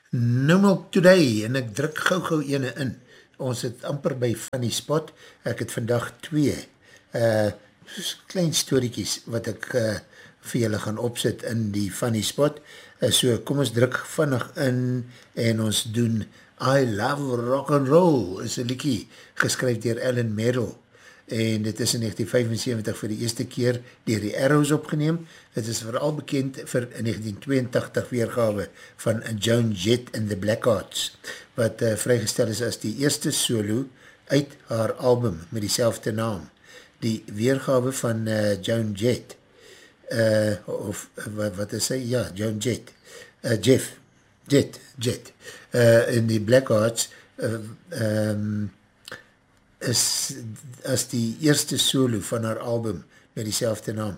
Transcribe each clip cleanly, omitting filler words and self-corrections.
No Milk Today, en ek druk gauw ene in. Ons het amper by Funny Spot, ek het vandag twee klein storiekies wat ek vir julle gaan opsit in die Funny Spot. So kom ons druk vinnig in en ons doen I Love Rock and Roll, is een liekie geskryf dier Alan Merrill. En dit is in 1975 vir die eerste keer dier die Arrows opgeneem. Het is vooral bekend vir 1982 weergawe van Joan Jett and the Blackhearts, wat vrygestel is as die eerste solo uit haar album met diezelfde naam. Die weergawe van Joan Jett, wat is sy? Ja, Joan Jett, Jett, in die Blackhearts, is as die eerste solo van haar album met diezelfde naam,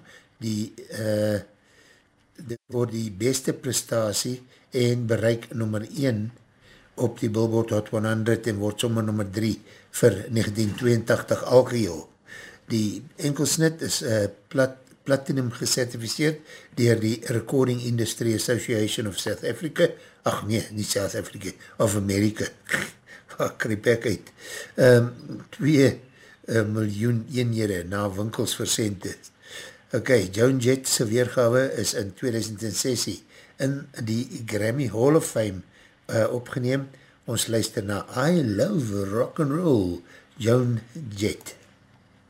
dit word die beste prestatie en bereik nummer 1 op die Billboard Hot 100 en word sommer nummer 3 vir 1982 algeheel. Die enkelsnit is platinum gecertificeerd dier die Recording Industry Association of South Africa, ach nee, nie South Africa, of Amerika, kryp ek uit, 2 miljoen eenhede na winkels versend. Ok, Joan Jett se weergawe is in 2006 in die Grammy Hall of Fame opgeneem. Ons luister na I Love Rock and Roll, Joan Jett.